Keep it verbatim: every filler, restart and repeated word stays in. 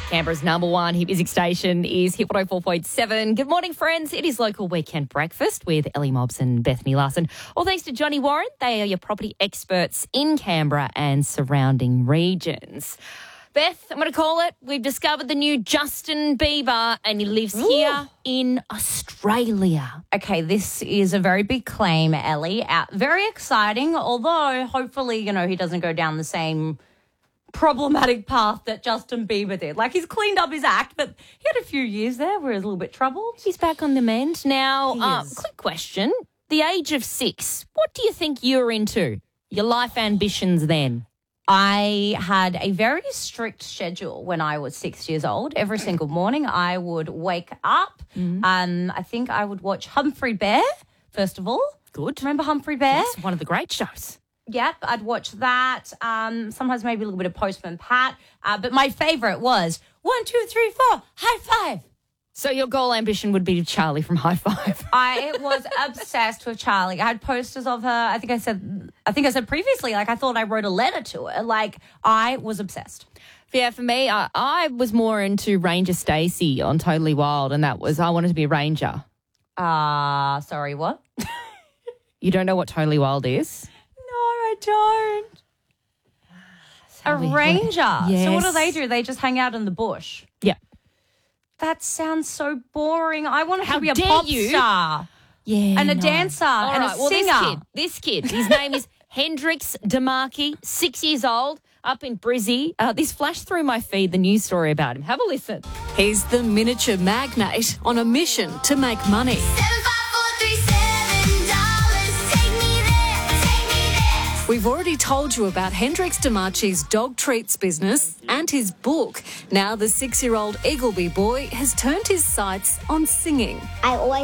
Canberra's number one hit music station is Hit one oh four point seven. Good morning, friends. It is local weekend breakfast with Ellie Mobbs and Bethany Larson. All thanks to Johnny Warren. They are your property experts in Canberra and surrounding regions. Beth, I'm going to call it. We've discovered the new Justin Bieber and he lives Ooh. here in Australia. Okay, this is a very big claim, Ellie. Uh, very exciting, although hopefully, you know, he doesn't go down the same problematic path that Justin Bieber did. Like, he's cleaned up his act, but he had a few years there where he was a little bit troubled. He's back on the mend. Now, He uh, is. quick question. The age of six, what do you think you're into? Your life ambitions then? I had a very strict schedule when I was six years old. Every single morning I would wake up. Mm-hmm. Um, I think I would watch Humphrey Bear, first of all. Good. Remember Humphrey Bear? Yes, one of the great shows. Yep, I'd watch that. Um, sometimes maybe a little bit of Postman Pat. Uh, but my favourite was one, two, three, four, high five. So your goal ambition would be Charlie from High Five. I was obsessed with Charlie. I had posters of her. I think I said, I think I said previously, like I thought I wrote a letter to her. Like I was obsessed. Yeah, for me, I, I was more into Ranger Stacey on Totally Wild, and that was I wanted to be a ranger. Ah, uh, sorry, what? You don't know what Totally Wild is? No, I don't. A we- ranger. So what do Yes. they do? They just hang out in the bush. Yeah. That sounds so boring. I wanted How to be a dare pop you? star. Yeah. And a no. dancer All and right, a well, singer. This kid, this kid, his name is Hendrix DeMarchi, six years old, up in Brizzy. Uh, this flashed through my feed, the news story about him. Have a listen. He's the miniature magnate on a mission to make money. We've already told you about Hendrix DeMarchi's dog treats business and his book. Now the six-year-old Eagleby boy has turned his sights on singing. I always